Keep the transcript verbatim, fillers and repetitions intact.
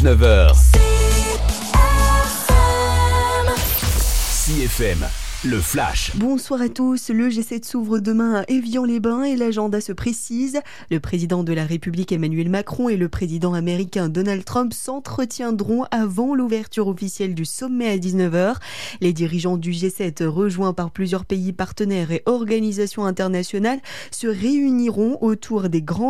dix-neuf heures. C F M, le flash. Bonsoir à tous, le G sept s'ouvre demain à Évian-les-Bains et l'agenda se précise. Le président de la République Emmanuel Macron et le président américain Donald Trump s'entretiendront avant l'ouverture officielle du sommet à dix-neuf heures. Les dirigeants du G sept, rejoints par plusieurs pays partenaires et organisations internationales, se réuniront autour des grands